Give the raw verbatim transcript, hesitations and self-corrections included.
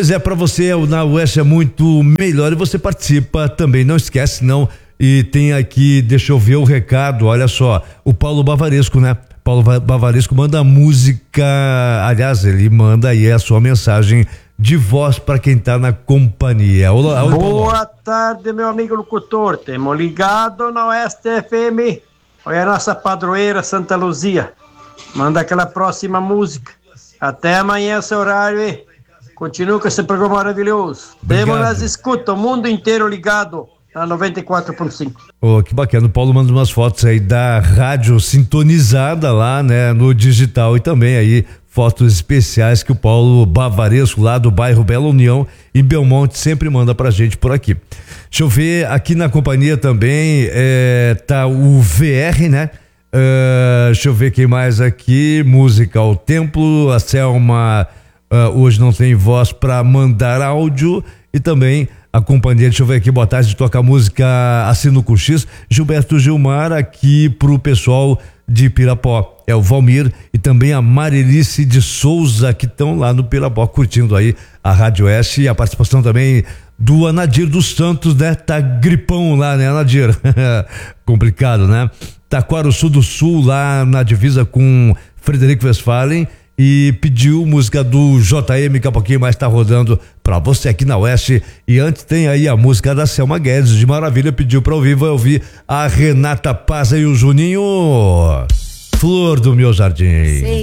Pois é, para você na Oeste é muito melhor e você participa também, não esquece não. E tem aqui, deixa eu ver o recado, olha só, o Paulo Bavaresco, né? Paulo Bavaresco manda música, aliás, ele manda aí a sua mensagem de voz para quem tá na companhia. Olá, olá, boa tarde, meu amigo locutor, temos ligado na Oeste F M, olha a nossa padroeira Santa Luzia, manda aquela próxima música, até amanhã esse horário, hein? Continua com esse programa maravilhoso. Obrigado. Temos nas escuta, o mundo inteiro ligado na noventa e quatro ponto cinco. Oh, que bacana, o Paulo manda umas fotos aí da rádio sintonizada lá, né, no digital, e também aí fotos especiais que o Paulo Bavaresco lá do bairro Bela União em Belmonte sempre manda pra gente por aqui. Deixa eu ver, aqui na companhia também é, tá o V R, né? Uh, deixa eu ver quem mais aqui, música ao templo, a Selma uh, hoje não tem voz pra mandar áudio e também a companhia, deixa eu ver aqui, boa tarde, toca música Assino com X, Gilberto Gilmar aqui pro pessoal de Pirapó, é o Valmir e também a Marilice de Souza que estão lá no Pirapó curtindo aí a Rádio Oeste e a participação também do Anadir dos Santos, né? Tá gripão lá, né, Anadir? Complicado, né? Taquaruçu do Sul lá na divisa com Frederico Westphalen e pediu música do J M que a pouquinho mais tá rodando pra você aqui na Oeste. E antes tem aí a música da Selma Guedes de Maravilha, pediu pra ouvir, vai ouvir a Renata Paz e o Juninho, Flor do Meu Jardim. Sei.